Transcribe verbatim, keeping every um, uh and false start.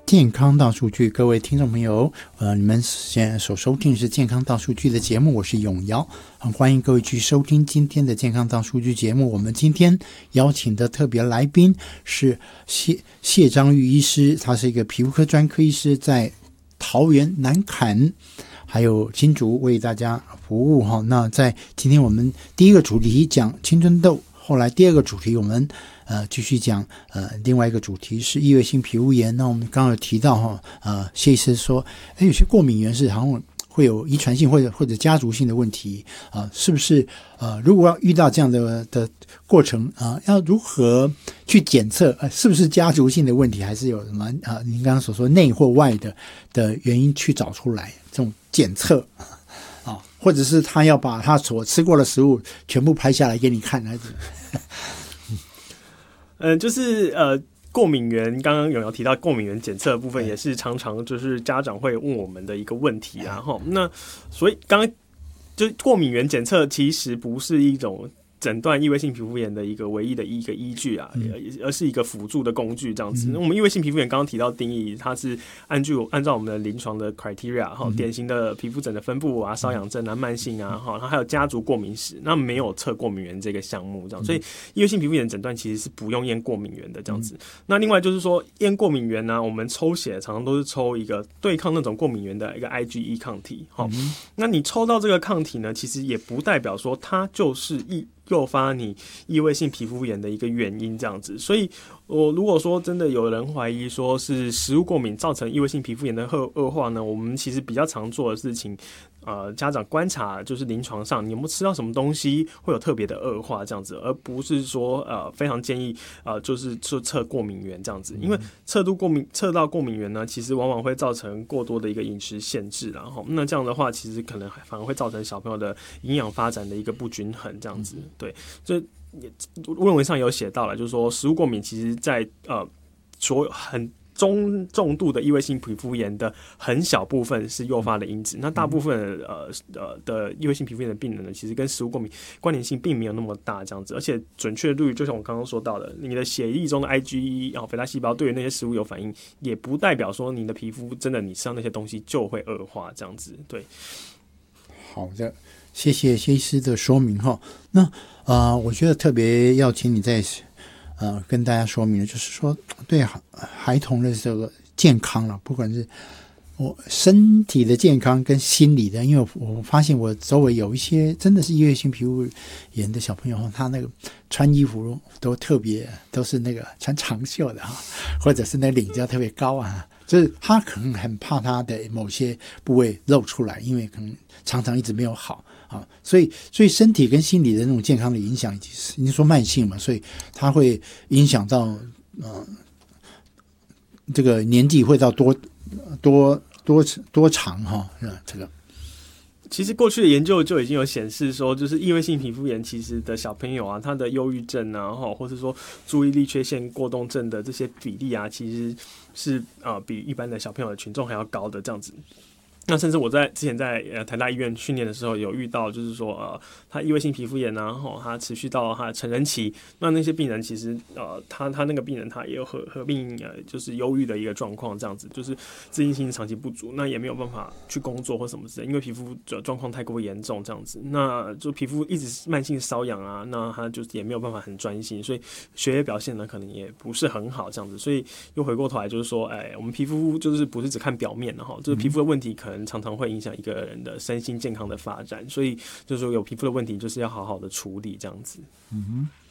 健康大数据，各位听众朋友，呃，你们现在所收听是健康大数据的节目，我是永尧，很欢迎各位去收听今天的健康大数据节目。我们今天邀请的特别来宾是谢谢章玉医师，他是一个皮肤科专科医师，在桃园南崁还有新竹为大家服务哈。那在今天我们第一个主题讲青春痘，后来第二个主题我们呃继续讲呃另外一个主题是异位性皮肤炎。那我们刚刚有提到哈，呃谢医师说，哎，有些过敏源是好像会有遗传性或者或者家族性的问题啊、呃，是不是？呃，如果要遇到这样的的过程啊、呃，要如何去检测？呃，是不是家族性的问题，还是有什么啊、呃？您刚刚所说内或外的的原因去找出来？这种检测啊，或者是他要把他所吃过的食物全部拍下来给你看，还是？ 嗯，就是呃。过敏源，刚刚有有提到过敏源检测的部分，也是常常就是家长会问我们的一个问题啊。哈，那所以刚刚就过敏源检测其实不是一种诊断异位性皮肤炎的一个唯一的一个依据啊，嗯、而是一个辅助的工具这样子。嗯、我们异位性皮肤炎刚刚提到定义，它是按据按照我们的临床的 criteria 哈、嗯，典型的皮肤疹的分布啊、瘙痒症啊、慢性啊，哈，然后还有家族过敏史，那没有测过敏源这个项目这样，所以异位性皮肤炎诊断其实是不用验过敏源的这样子。嗯、那另外就是说验过敏源呢、啊，我们抽血常常都是抽一个对抗那种过敏源的一个 I G E 抗体，哈、嗯，那你抽到这个抗体呢，其实也不代表说它就是异。诱发你异位性皮肤炎的一个原因，这样子。所以，我如果说真的有人怀疑说是食物过敏造成异位性皮肤炎的恶化呢，我们其实比较常做的事情，呃，家长观察就是临床上你有没有吃到什么东西会有特别的恶化这样子，而不是说呃非常建议呃就是测测过敏源这样子，因为测度过敏测到过敏源呢，其实往往会造成过多的一个饮食限制，然后那这样的话，其实可能反而会造成小朋友的营养发展的一个不均衡这样子。对，这论文上有写到了，就是说食物过敏其实在呃所有很中重度的异位性皮肤炎的很小部分是诱发的因子，那大部分呃呃的异位性皮肤炎的病人呢，其实跟食物过敏关联性并没有那么大这样子，而且准确率就像我刚刚说到的，你的血液中的 I G E 然后肥大细胞对于那些食物有反应，也不代表说你的皮肤真的你吃到那些东西就会恶化这样子。对， 好的。谢谢谢医师的说明哈。那呃，我觉得特别要请你再呃跟大家说明的，就是说对孩童的这个健康了，不管是我身体的健康跟心理的，因为我发现我周围有一些真的是异位性皮肤炎的小朋友，他那个穿衣服都特别都是那个穿长袖的哈，或者是那领子要特别高啊。就是他可能很怕他的某些部位露出来，因为可能常常一直没有好啊，所以所以身体跟心理的那种健康的影响，你说慢性嘛，所以它会影响到呃这个年纪会到多多多多长哈、哦，这个。 其实过去的研究就已经有显示说，就是异位性皮肤炎其实的小朋友啊，他的忧郁症啊，或者说注意力缺陷过动症的这些比例啊，其实是呃比一般的小朋友的群众还要高的这样子。那甚至我在之前在呃台大医院训练的时候，有遇到就是说呃他异位性皮肤炎啊，吼他持续到他的成人期，那那些病人其实呃他他那个病人他也有合合并呃就是忧郁的一个状况，这样子就是自信心长期不足，那也没有办法去工作或什么之类，因为皮肤的状况太过严重这样子，那就皮肤一直慢性瘙痒啊，那他就也没有办法很专心，所以学业表现呢可能也不是很好这样子，所以又回过头来就是说，哎，我们皮肤就是不是只看表面的哈，就是皮肤的问题可能常常会影响一个人的身心健康的发展，所以就是说有皮肤的问题就是要好好的处理这样子。 嗯哼。